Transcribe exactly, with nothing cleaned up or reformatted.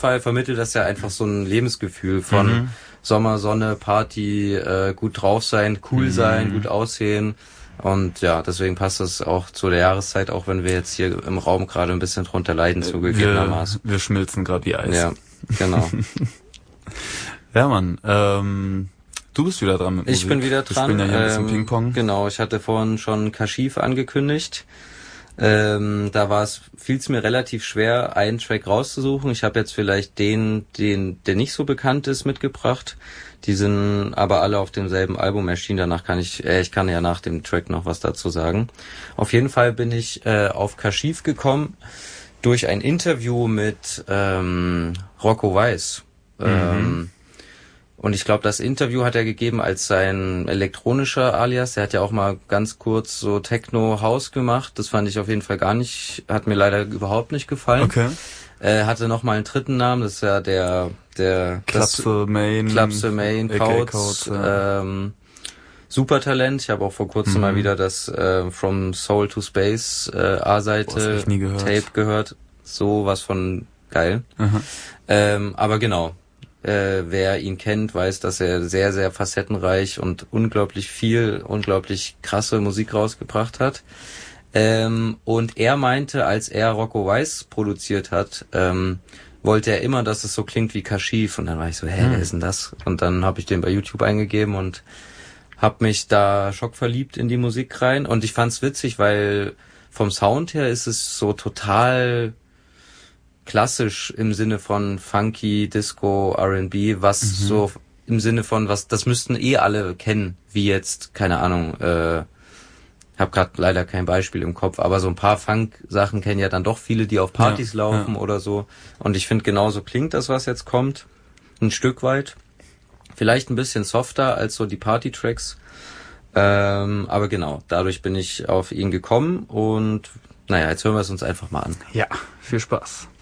Fall vermittelt das ja einfach so ein Lebensgefühl von mhm. Sommer, Sonne, Party, äh, gut drauf sein, cool mhm. sein, gut aussehen. Und ja, deswegen passt das auch zu der Jahreszeit, auch wenn wir jetzt hier im Raum gerade ein bisschen drunter leiden, zugegebenermaßen. Wir, wir schmilzen gerade wie Eis. Ja, genau. Ja, Mann. Ähm, du bist wieder dran mit Musik. Ich bin wieder dran. Wir spielen ja hier ein bisschen ähm, Ping-Pong. Genau, ich hatte vorhin schon Kashif angekündigt. Ähm, da war es, fiel es mir relativ schwer, einen Track rauszusuchen. Ich habe jetzt vielleicht den, den, der nicht so bekannt ist, mitgebracht. Die sind aber alle auf demselben Album erschienen. Danach kann ich, äh, ich kann ja nach dem Track noch was dazu sagen. Auf jeden Fall bin ich äh, auf Kashif gekommen durch ein Interview mit ähm, Rocco Weiss. Mhm. Ähm, Und ich glaube, das Interview hat er gegeben als sein elektronischer Alias. Er hat ja auch mal ganz kurz so Techno-House gemacht. Das fand ich auf jeden Fall gar nicht, hat mir leider überhaupt nicht gefallen. Okay. Er hatte noch mal einen dritten Namen, das ist ja der, der Klapse Main. Klapse Main, Kautz, ja. ähm, Supertalent. Ich habe auch vor kurzem mhm. mal wieder das äh, From Soul to Space äh, A-Seite Boah, Tape gehört. So was von geil. Ähm, aber genau. Äh, wer ihn kennt, weiß, dass er sehr, sehr facettenreich und unglaublich viel, unglaublich krasse Musik rausgebracht hat. Ähm, und er meinte, als er Rocco Weiss produziert hat, ähm, wollte er immer, dass es so klingt wie Kashif. Und dann war ich so, hä, wer ist denn das? Und dann habe ich den bei YouTube eingegeben und habe mich da schockverliebt in die Musik rein. Und ich fand's witzig, weil vom Sound her ist es so total klassisch im Sinne von Funky, Disco, R and B, was mhm. so im Sinne von, was, das müssten eh alle kennen, wie jetzt, keine Ahnung, äh, hab grad leider kein Beispiel im Kopf, aber so ein paar Funk-Sachen kennen ja dann doch viele, die auf Partys ja, laufen ja. oder so. Und ich finde, genauso klingt das, was jetzt kommt, ein Stück weit. Vielleicht ein bisschen softer als so die Party-Tracks. Ähm, aber genau, dadurch bin ich auf ihn gekommen und naja, jetzt hören wir es uns einfach mal an. Ja, viel Spaß.